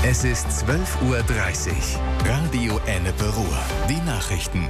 Es ist 12:30 Uhr. Radio Ennepe-Ruhr. Die Nachrichten.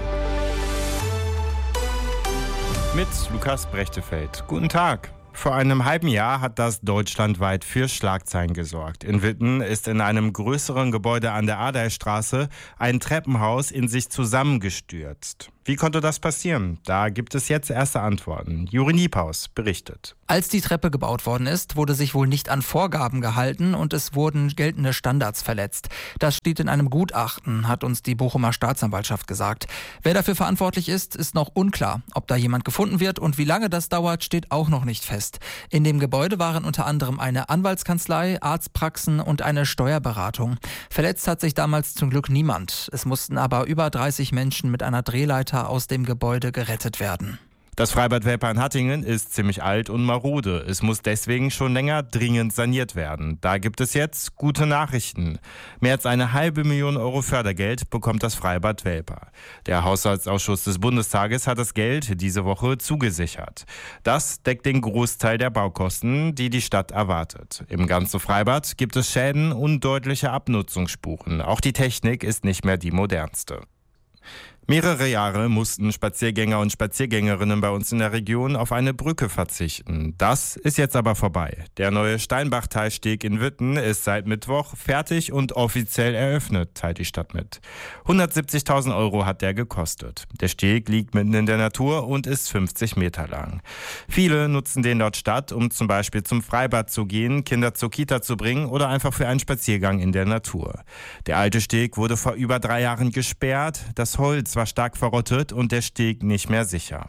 Mit Lukas Brechtefeld. Guten Tag. Vor einem halben Jahr hat das deutschlandweit für Schlagzeilen gesorgt. In Witten ist in einem größeren Gebäude an der Adaystraße ein Treppenhaus in sich zusammengestürzt. Wie konnte das passieren? Da gibt es jetzt erste Antworten. Juri Niepaus berichtet. Als die Treppe gebaut worden ist, wurde sich wohl nicht an Vorgaben gehalten und es wurden geltende Standards verletzt. Das steht in einem Gutachten, hat uns die Bochumer Staatsanwaltschaft gesagt. Wer dafür verantwortlich ist, ist noch unklar. Ob da jemand gefunden wird und wie lange das dauert, steht auch noch nicht fest. In dem Gebäude waren unter anderem eine Anwaltskanzlei, Arztpraxen und eine Steuerberatung. Verletzt hat sich damals zum Glück niemand. Es mussten aber über 30 Menschen mit einer Drehleiter aus dem Gebäude gerettet werden. Das Freibad Welper in Hattingen ist ziemlich alt und marode. Es muss deswegen schon länger dringend saniert werden. Da gibt es jetzt gute Nachrichten. Mehr als 500.000 Euro Fördergeld bekommt das Freibad Welper. Der Haushaltsausschuss des Bundestages hat das Geld diese Woche zugesichert. Das deckt den Großteil der Baukosten, die die Stadt erwartet. Im ganzen Freibad gibt es Schäden und deutliche Abnutzungsspuren. Auch die Technik ist nicht mehr die modernste. Mehrere Jahre mussten Spaziergänger und Spaziergängerinnen bei uns in der Region auf eine Brücke verzichten. Das ist jetzt aber vorbei. Der neue Steinbach-Teilsteg in Witten ist seit Mittwoch fertig und offiziell eröffnet, teilt die Stadt mit. 170.000 Euro hat der gekostet. Der Steg liegt mitten in der Natur und ist 50 Meter lang. Viele nutzen den laut Stadt, um zum Beispiel zum Freibad zu gehen, Kinder zur Kita zu bringen oder einfach für einen Spaziergang in der Natur. Der alte Steg wurde vor über 3 Jahren gesperrt. Das Holz war stark verrottet und der Steg nicht mehr sicher.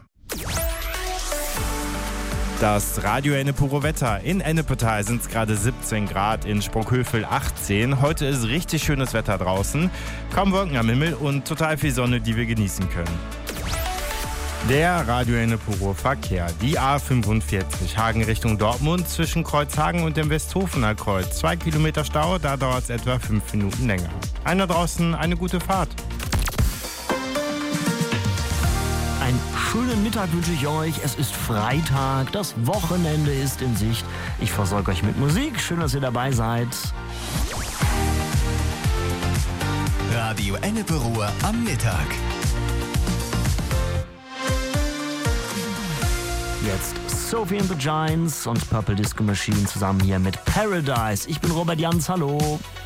Das Radio Ennepe Wetter. In Ennepetal sind es gerade 17 Grad, in Sprockhövel 18. Heute ist richtig schönes Wetter draußen. Kaum Wolken am Himmel und total viel Sonne, die wir genießen können. Der Radio Ennepe Verkehr. Die A45 Hagen Richtung Dortmund zwischen Kreuzhagen und dem Westhofener Kreuz. 2 Kilometer Stau, da dauert es etwa 5 Minuten länger. Einer draußen, eine gute Fahrt. Einen schönen Mittag wünsche ich euch. Es ist Freitag, das Wochenende ist in Sicht. Ich versorge euch mit Musik. Schön, dass ihr dabei seid. Radio Ennepe-Ruhr am Mittag. Jetzt Sophie and the Giants und Purple Disco Machine zusammen hier mit Paradise. Ich bin Robert Jans, hallo.